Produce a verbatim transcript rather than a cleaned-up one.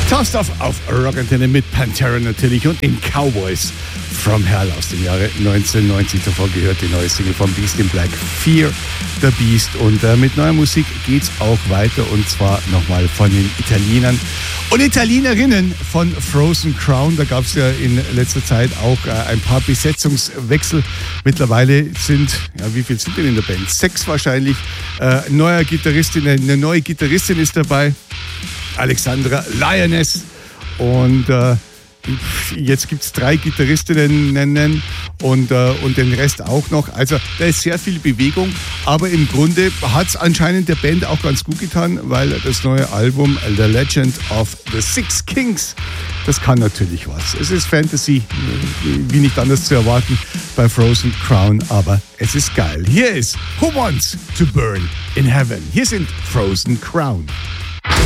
Toast Off auf Rock Antenne mit Pantera natürlich und den Cowboys from Hell aus dem Jahre neunzehnhundertneunzig. Davor gehört die neue Single von Beast in Black, Fear the Beast. Und äh, mit neuer Musik geht's auch weiter und zwar nochmal von den Italienern und Italienerinnen von Frozen Crown. Da gab es ja in letzter Zeit auch äh, ein paar Besetzungswechsel. Mittlerweile sind, ja, wie viel sind denn in der Band? Sechs wahrscheinlich. Äh, neuer Gitarristin, eine neue Gitarristin ist dabei. Alexandra Lioness und äh, jetzt gibt es drei Gitarristinnen und, äh, und den Rest auch noch. Also da ist sehr viel Bewegung, aber im Grunde hat es anscheinend der Band auch ganz gut getan, weil das neue Album The Legend of the Six Kings, das kann natürlich was. Es ist Fantasy, wie nicht anders zu erwarten bei Frozen Crown, aber es ist geil. Hier ist Who Wants to Burn in Heaven. Hier sind Frozen Crown.